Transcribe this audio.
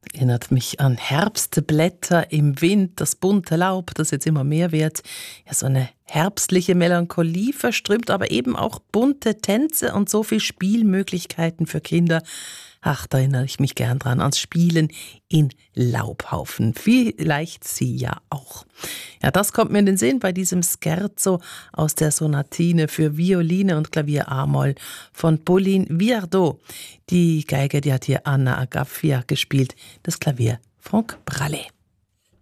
Erinnert mich an Herbstblätter im Wind, das bunte Laub, das jetzt immer mehr wird. Ja, so eine herbstliche Melancholie verströmt, aber eben auch bunte Tänze und so viel Spielmöglichkeiten für Kinder. Ach, da erinnere ich mich gern dran, ans Spielen in Laubhaufen. Vielleicht Sie ja auch. Ja, das kommt mir in den Sinn bei diesem Scherzo aus der Sonatine für Violine und Klavier A-Moll von Pauline Viardot. Die Geige, die hat hier Anna Agafia gespielt, das Klavier Franck Braley.